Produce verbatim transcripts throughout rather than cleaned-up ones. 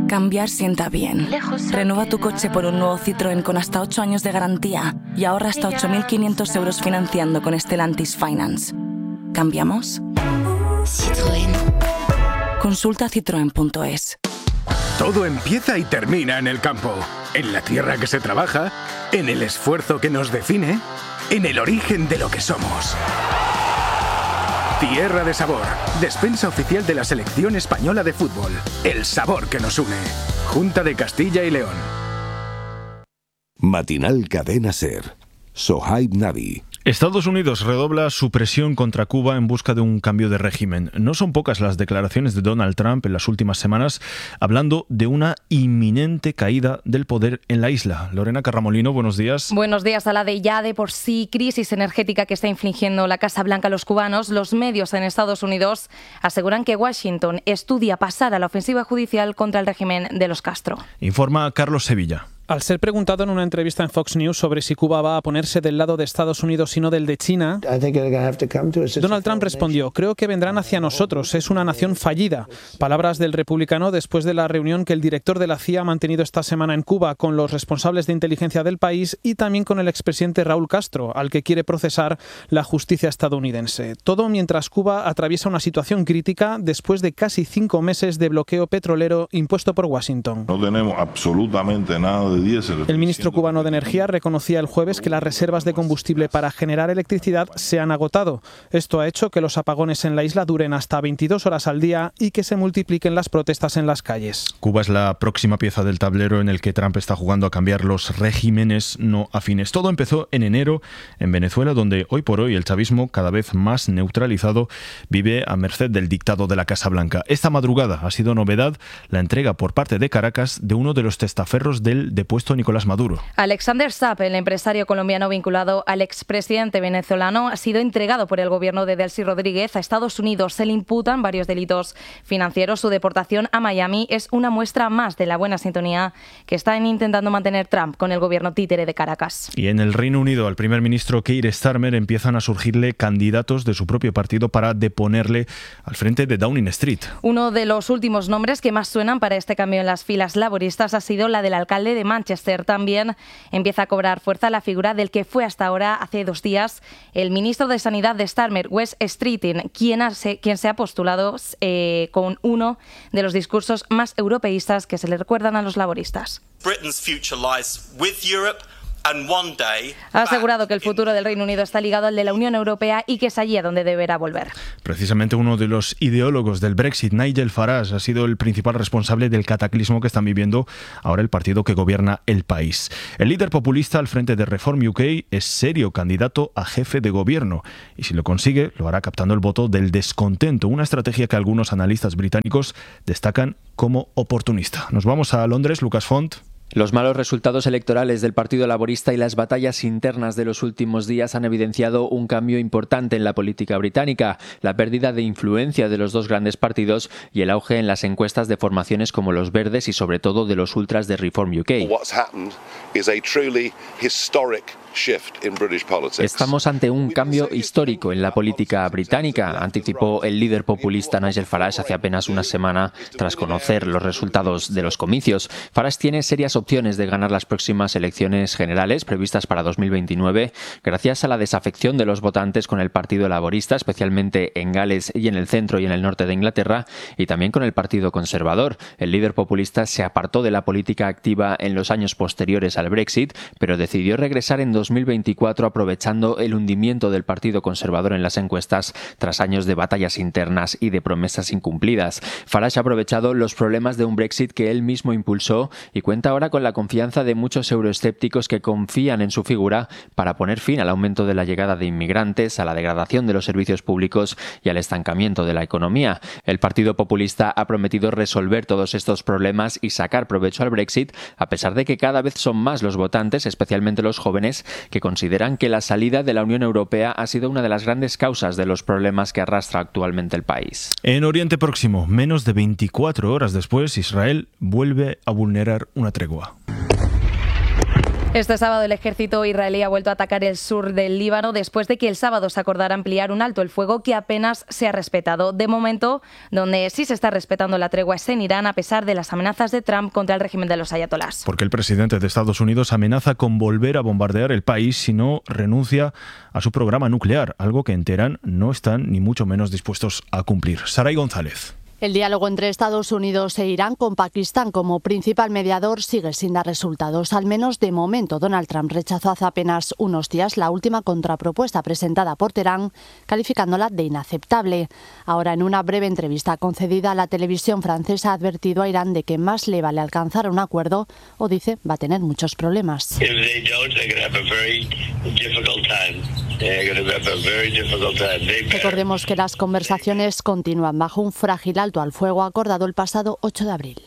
Cambiar sienta bien. Renueva tu coche por un nuevo Citroën con hasta ocho años de garantía y ahorra hasta ocho mil quinientos euros financiando con Stellantis Finance. ¿Cambiamos? Citroën. Consulta citroen punto es. Todo empieza y termina en el campo, en la tierra que se trabaja, en el esfuerzo que nos define, en el origen de lo que somos. Tierra de Sabor, despensa oficial de la selección española de fútbol. El sabor que nos une. Junta de Castilla y León. Matinal Cadena Ser. Sohaib Navi. Estados Unidos redobla su presión contra Cuba en busca de un cambio de régimen. No son pocas las declaraciones de Donald Trump en las últimas semanas hablando de una inminente caída del poder en la isla. Lorena Carramolino, buenos días. Buenos días. A la de ya de por sí crisis energética que está infligiendo la Casa Blanca a los cubanos, los medios en Estados Unidos aseguran que Washington estudia pasar a la ofensiva judicial contra el régimen de los Castro. Informa Carlos Sevilla. Al ser preguntado en una entrevista en Fox News sobre si Cuba va a ponerse del lado de Estados Unidos y no del de China, Donald Trump respondió: creo que vendrán hacia nosotros, es una nación fallida. Palabras del republicano después de la reunión que el director de la C I A ha mantenido esta semana en Cuba con los responsables de inteligencia del país y también con el expresidente Raúl Castro, al que quiere procesar la justicia estadounidense. Todo mientras Cuba atraviesa una situación crítica después de casi cinco meses de bloqueo petrolero impuesto por Washington. No tenemos absolutamente nada de El ministro cubano de Energía reconocía el jueves que las reservas de combustible para generar electricidad se han agotado. Esto ha hecho que los apagones en la isla duren hasta veintidós horas al día y que se multipliquen las protestas en las calles. Cuba es la próxima pieza del tablero en el que Trump está jugando a cambiar los regímenes no afines. Todo empezó en enero en Venezuela, donde hoy por hoy el chavismo, cada vez más neutralizado, vive a merced del dictado de la Casa Blanca. Esta madrugada ha sido novedad la entrega por parte de Caracas de uno de los testaferros del depuesto Nicolás Maduro. Alexander Saab, el empresario colombiano vinculado al expresidente venezolano, ha sido entregado por el gobierno de Delcy Rodríguez a Estados Unidos. Se le imputan varios delitos financieros. Su deportación a Miami es una muestra más de la buena sintonía que están intentando mantener Trump con el gobierno títere de Caracas. Y en el Reino Unido, al primer ministro Keir Starmer empiezan a surgirle candidatos de su propio partido para deponerle al frente de Downing Street. Uno de los últimos nombres que más suenan para este cambio en las filas laboristas ha sido la del alcalde de Manchester. También empieza a cobrar fuerza la figura del que fue hasta ahora, hace dos días, el ministro de Sanidad de Starmer, Wes Streeting, quien, hace, quien se ha postulado eh, con uno de los discursos más europeístas que se le recuerdan a los laboristas. Britain's future lies with Europe. Ha asegurado que el futuro del Reino Unido está ligado al de la Unión Europea y que es allí a donde deberá volver. Precisamente uno de los ideólogos del Brexit, Nigel Farage, ha sido el principal responsable del cataclismo que están viviendo ahora el partido que gobierna el país. El líder populista al frente de Reform U K es serio candidato a jefe de gobierno y si lo consigue lo hará captando el voto del descontento, una estrategia que algunos analistas británicos destacan como oportunista. Nos vamos a Londres, Lucas Font. Los malos resultados electorales del Partido Laborista y las batallas internas de los últimos días han evidenciado un cambio importante en la política británica, la pérdida de influencia de los dos grandes partidos y el auge en las encuestas de formaciones como los Verdes y sobre todo de los ultras de Reform U K. Estamos ante un cambio histórico en la política británica, anticipó el líder populista Nigel Farage hace apenas una semana tras conocer los resultados de los comicios. Farage tiene serias opciones de ganar las próximas elecciones generales previstas para dos mil veintinueve gracias a la desafección de los votantes con el Partido Laborista, especialmente en Gales y en el centro y en el norte de Inglaterra, y también con el Partido Conservador. El líder populista se apartó de la política activa en los años posteriores al Brexit, pero decidió regresar en dos mil veinticuatro aprovechando el hundimiento del Partido Conservador en las encuestas tras años de batallas internas y de promesas incumplidas. Farage ha aprovechado los problemas de un Brexit que él mismo impulsó y cuenta ahora con la confianza de muchos euroescépticos que confían en su figura para poner fin al aumento de la llegada de inmigrantes, a la degradación de los servicios públicos y al estancamiento de la economía. El Partido Populista ha prometido resolver todos estos problemas y sacar provecho al Brexit, a pesar de que cada vez son más los votantes, especialmente los jóvenes, que consideran que la salida de la Unión Europea ha sido una de las grandes causas de los problemas que arrastra actualmente el país. En Oriente Próximo, menos de veinticuatro horas después, Israel vuelve a vulnerar una tregua. Este sábado el ejército israelí ha vuelto a atacar el sur del Líbano después de que el sábado se acordara ampliar un alto el fuego que apenas se ha respetado. De momento, donde sí se está respetando la tregua es en Irán, a pesar de las amenazas de Trump contra el régimen de los ayatolás. Porque el presidente de Estados Unidos amenaza con volver a bombardear el país si no renuncia a su programa nuclear, algo que en Teherán no están ni mucho menos dispuestos a cumplir. Saray González. El diálogo entre Estados Unidos e Irán, con Pakistán como principal mediador, sigue sin dar resultados. Al menos de momento, Donald Trump rechazó hace apenas unos días la última contrapropuesta presentada por Teherán, calificándola de inaceptable. Ahora, en una breve entrevista concedida a la televisión francesa, ha advertido a Irán de que más le vale alcanzar un acuerdo o, dice, va a tener muchos problemas. Recordemos que las conversaciones continúan bajo un frágil alto al fuego acordado el pasado ocho de abril.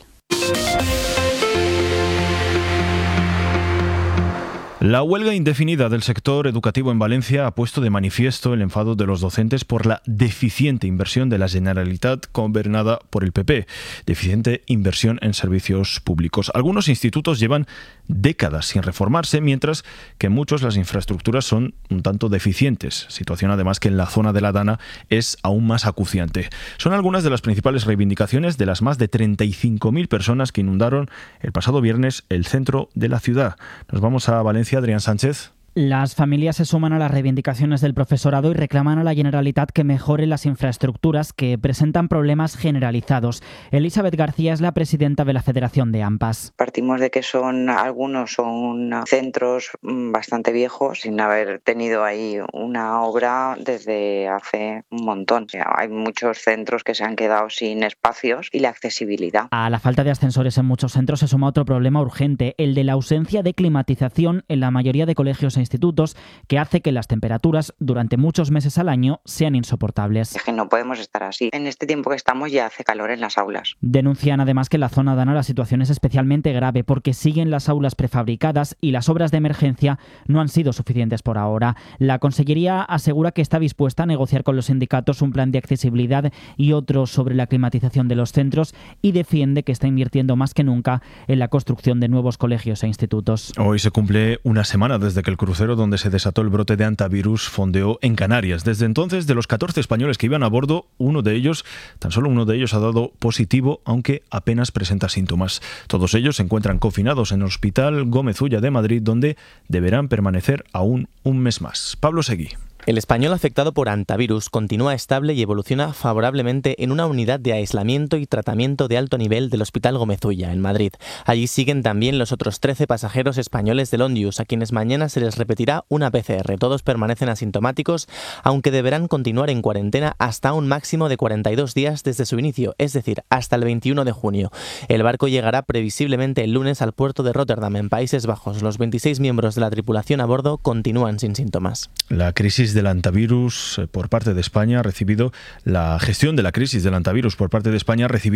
La huelga indefinida del sector educativo en Valencia ha puesto de manifiesto el enfado de los docentes por la deficiente inversión de la Generalitat gobernada por el P P, deficiente inversión en servicios públicos. Algunos institutos llevan décadas sin reformarse, mientras que en muchos las infraestructuras son un tanto deficientes, situación además que en la zona de la Dana es aún más acuciante. Son algunas de las principales reivindicaciones de las más de treinta y cinco mil personas que inundaron el pasado viernes el centro de la ciudad. Nos vamos a Valencia. Adrián Sánchez. Las familias se suman a las reivindicaciones del profesorado y reclaman a la Generalitat que mejore las infraestructuras que presentan problemas generalizados. Elizabeth García es la presidenta de la Federación de AMPAs. Partimos de que son algunos son centros bastante viejos, sin haber tenido ahí una obra desde hace un montón. O sea, hay muchos centros que se han quedado sin espacios y la accesibilidad. A la falta de ascensores en muchos centros se suma otro problema urgente, el de la ausencia de climatización en la mayoría de colegios e institutos, que hace que las temperaturas durante muchos meses al año sean insoportables. Es que no podemos estar así. En este tiempo que estamos ya hace calor en las aulas. Denuncian además que en la zona Dana la situación es especialmente grave porque siguen las aulas prefabricadas y las obras de emergencia no han sido suficientes por ahora. La Consellería asegura que está dispuesta a negociar con los sindicatos un plan de accesibilidad y otro sobre la climatización de los centros y defiende que está invirtiendo más que nunca en la construcción de nuevos colegios e institutos. Hoy se cumple una semana desde que el crucero donde se desató el brote de antivirus fondeó en Canarias. Desde entonces, de los catorce españoles que iban a bordo, uno de ellos, tan solo uno de ellos ha dado positivo, aunque apenas presenta síntomas. Todos ellos se encuentran confinados en el Hospital Gómez Ulla de Madrid, donde deberán permanecer aún un mes más. Pablo Seguí. El español afectado por antivirus continúa estable y evoluciona favorablemente en una unidad de aislamiento y tratamiento de alto nivel del Hospital Gómez Ulla, en Madrid. Allí siguen también los otros trece pasajeros españoles del Ondius, a quienes mañana se les repetirá una P C R. Todos permanecen asintomáticos, aunque deberán continuar en cuarentena hasta un máximo de cuarenta y dos días desde su inicio, es decir, hasta el veintiuno de junio. El barco llegará previsiblemente el lunes al puerto de Rotterdam, en Países Bajos. Los veintiséis miembros de la tripulación a bordo continúan sin síntomas. La crisis del antivirus por parte de España ha recibido la gestión de la crisis del antivirus por parte de España ha recibido